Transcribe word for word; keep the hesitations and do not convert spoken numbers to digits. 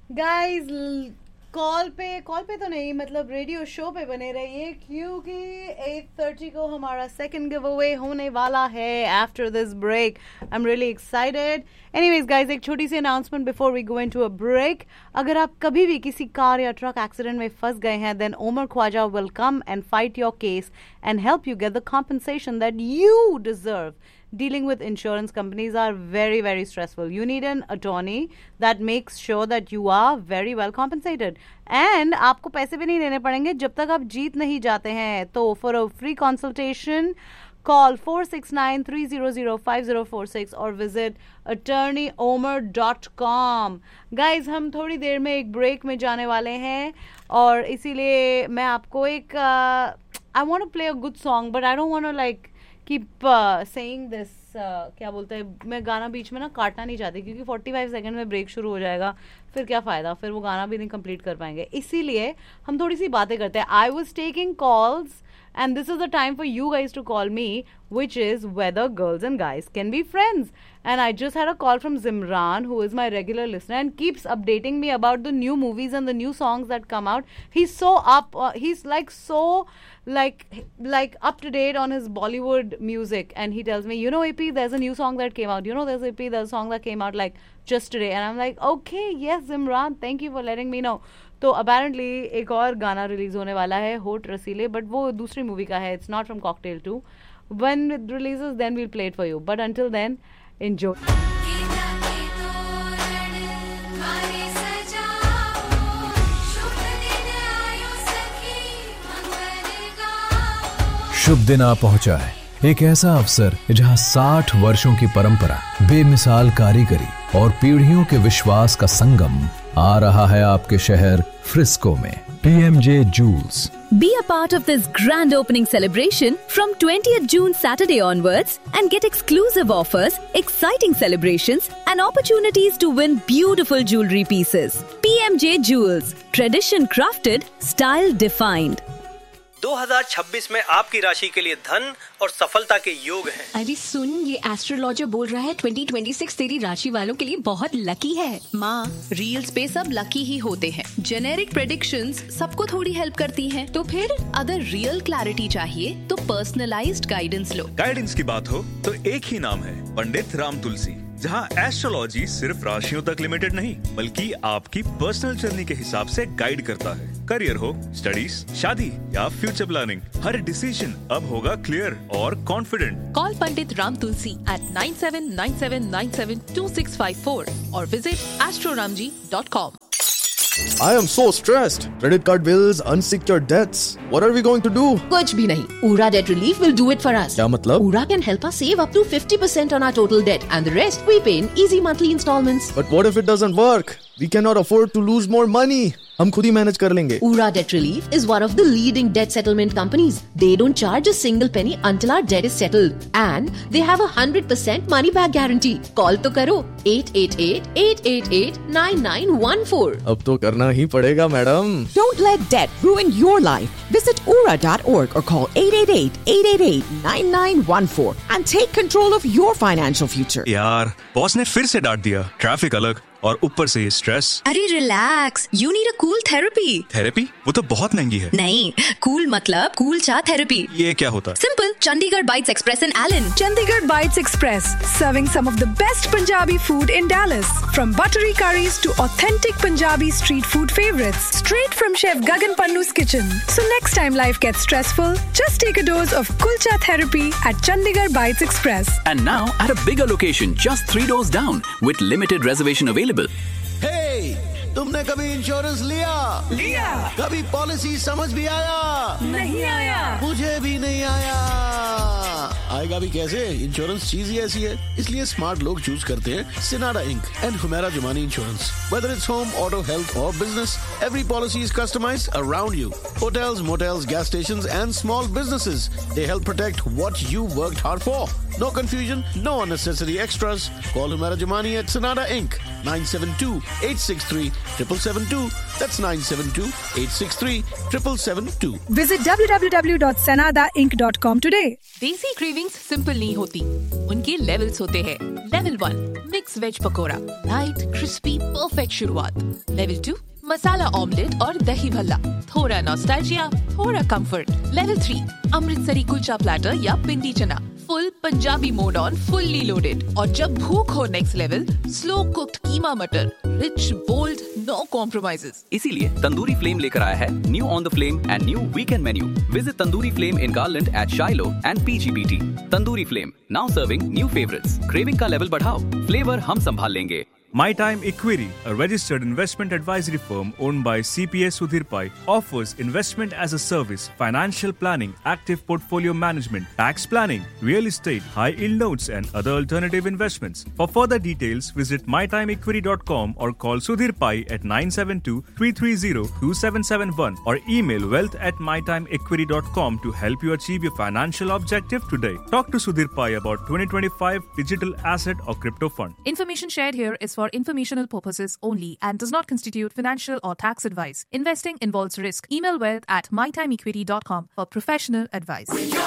Guys call पे call पे तो नहीं, मतलब रेडियो शो पे बने रहिए, क्योंकि एट थर्टी को हमारा सेकंड गिव अवे होने वाला है after this break. I am really excited. Anyways guys, एक छोटी सी announcement before we go into a break. अगर आप कभी भी किसी कार या ट्रक एक्सीडेंट में फंस गए हैं, then Omar Khwaja will come and fight your case and help you get the compensation that you deserve. Dealing with insurance companies are very, very stressful. You need an attorney that makes sure that you are very well compensated. And आपको पैसे भी नहीं देने पड़ेंगे जब तक आप जीत नहीं जाते हैं. तो for a free consultation, call four six nine, three zero zero, five zero four six or visit attorney omer dot com. Guys, हम थोड़ी देर में एक ब्रेक में जाने वाले हैं और इसीलिए मैं आपको एक uh, I want to play a good song, but I don't want to like keep uh, saying this. Uh, क्या बोलते हैं, मैं गाना बीच में ना काटना नहीं चाहती, क्योंकि पैंतालीस सेकंड में ब्रेक शुरू हो जाएगा, फिर क्या फ़ायदा, फिर वो गाना भी नहीं कंप्लीट कर पाएंगे. इसीलिए हम थोड़ी सी बातें करते हैं. I was taking calls and this is the time for you guys to call me, which is whether girls and guys can be friends. And I just had a call from Zimran, who is my regular listener and keeps updating me about the new movies and the new songs that come out. He's so up, uh, he's like so like like up to date on his Bollywood music, and he tells me, you know A P, there's a new song that came out, you know there's A P, there's a song that came out like just today. And I'm like, okay, yes Zimran, thank you for letting me know. तो apparently एक और गाना release होने वाला है, होठ रसीले, but वो दूसरी मूवी का है. It's not from cocktail to. When it releases then we'll play it for you, but until then enjoy. शुभ दिन आ पहुंचा है, एक ऐसा अवसर जहां साठ वर्षों की परंपरा, बेमिसाल कारीगरी और पीढ़ियों के विश्वास का संगम आ रहा है आपके शहर फ्रिस्को में. P M J Jewels. Be a part of this grand opening celebration from twentieth June Saturday onwards and get exclusive offers, exciting celebrations and opportunities to win beautiful jewelry pieces. P M J Jewels. Tradition crafted, style defined. दो हज़ार छब्बीस में आपकी राशि के लिए धन और सफलता के योग हैं. अरे सुन, ये एस्ट्रोलॉजर बोल रहा है ट्वेंटी ट्वेंटी सिक्स तेरी राशि वालों के लिए बहुत लकी है. माँ, रील्स पे सब लकी ही होते हैं. जेनेरिक प्रेडिक्शंस सबको थोड़ी हेल्प करती हैं. तो फिर अगर रियल क्लैरिटी चाहिए तो पर्सनलाइज्ड गाइडेंस लो. गाइडेंस की बात हो तो एक ही नाम है, पंडित राम तुलसी, जहां एस्ट्रोलॉजी सिर्फ राशियों तक लिमिटेड नहीं, बल्कि आपकी पर्सनल जर्नी के हिसाब से गाइड करता है. करियर हो, स्टडीज, शादी या फ्यूचर प्लानिंग, हर डिसीजन अब होगा क्लियर और confident. Call Pandit Ram Tulsi eight nine seven nine seven nine seven to six five four और visit astroramji dot com. I am so stressed. Credit card bills, unsecured debts. What are we going to do? कुछ भी नहीं. Ura Debt Relief will do it for us. क्या मतलब? Ura can help us save up to fifty percent on our total debt, and the rest we pay in easy monthly installments. But what if it doesn't work? We cannot afford to lose more money. हम खुद ही manage कर लेंगे. Ura Debt Relief is one of the leading debt settlement companies. They don't charge a single penny until our debt is settled, and they have a hundred percent money back guarantee. Call तो करो eight eight eight, eight eight eight, nine nine one four. अब तो करना ही पड़ेगा madam. Don't let debt ruin your life. Visit ura dot org or call eight eight eight, eight eight eight, nine nine one four and take control of your financial future. यार, boss ने फिर से डांट दिया. Traffic अलग और ऊपर से ये स्ट्रेस. अरे relax, you need a cool therapy. Therapy? वो तो बहुत महंगी है. नहीं, कूल मतलब कूल चा थेरेपी. ये क्या होता है? Simple, Chandigarh bytes express in Elon. Chandigarh Bites Express, serving some of the best Punjabi food in Dallas. From buttery curries to authentic Punjabi street food favorites. Straight from Chef Gagan Pannu's kitchen. So next time life gets stressful, just take a dose of Kulcha therapy at Chandigarh Bites Express. And now at a bigger location, just three doors down, with limited reservation available. Hey! तुमने कभी insurance लिया? लिया। कभी policy समझ भी आया? नहीं आया। मुझे भी नहीं आया। आएगा भी कैसे? इंश्योरेंस चीज ही ऐसी है, इसलिए स्मार्ट लोग चूज करते हैं सिनारा ink and Humera Jumani insurance. Whether it's home, auto, health or business, every policy is customized around you. Hotels, motels, gas stations and small businesses, they help protect what you worked hard for. No confusion, no unnecessary extras. Call Humera Jamani at Sanada Incorporated. nine seven two, eight six three, seven seven seven two. That's nine seven two, eight six three, seven seven seven two. Visit w w w dot sanada inc dot com today. देसी cravings simple नहीं होती, उनके levels होते हैं. Level one, mix veg pakora, light, crispy, perfect perfect शुरुआत। Level two, मसाला omelette और दही भल्ला, थोड़ा नॉस्टैल्जिया, थोड़ा comfort. Level three, Amritsari kulcha platter या पिंडी चना, full Punjabi mode on, fully loaded. और जब भूख हो नेक्स्ट लेवल, स्लो कुक्ड कीमा मटर, रिच बोल्ड, नो कॉम्प्रोमाइजेस। इसीलिए तंदूरी फ्लेम लेकर आया है new on the flame and new weekend menu. Visit tandoori flame in garland eight शाइलो and पीजीबीटी। Tandoori flame, now serving new favourites. Craving का लेवल बढ़ाओ, फ्लेवर हम संभाल लेंगे। My Time Equity, a registered investment advisory firm owned by C P A Sudhir Pai, offers investment as a service, financial planning, active portfolio management, tax planning, real estate, high yield notes and other alternative investments. For further details, visit my time equity dot com or call Sudhir Pai at nine seven two, three three zero, two seven seven one or email wealth at my time equity dot com to help you achieve your financial objective today. Talk to Sudhir Pai about twenty twenty-five digital asset or crypto fund. Information shared here is for informational purposes only and does not constitute financial or tax advice. Investing involves risk. Email wealth at my time equity dot com for professional advice.